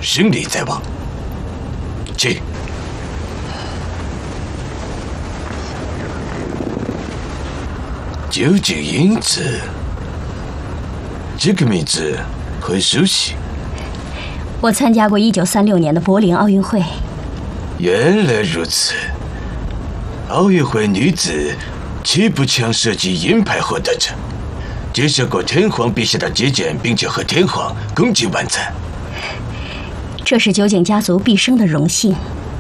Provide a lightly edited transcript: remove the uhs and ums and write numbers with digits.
胜利在望。请。酒井英子，这个名字很熟悉。 我参加过1936年的柏林奥运会。 原来如此。奥运会女子气步枪射击银牌获得者，接受过天皇陛下的接见，并且和天皇共进晚餐。 这是酒井家族毕生的荣幸。